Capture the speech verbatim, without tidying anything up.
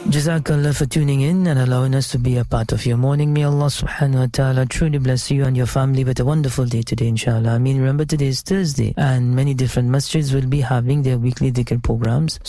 Jazakallah for tuning in and allowing us to be a part of your morning. May Allah subhanahu wa ta'ala truly bless you and your family with a wonderful day today, inshallah. I mean, remember today is Thursday and many different masjids will be having their weekly dhikr programs.